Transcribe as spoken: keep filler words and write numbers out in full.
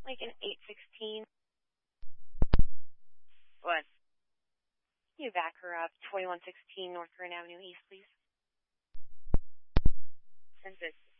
like an eight sixteen. What? Can you back her up? twenty-one sixteen North Grand Avenue East, please. ten fifty.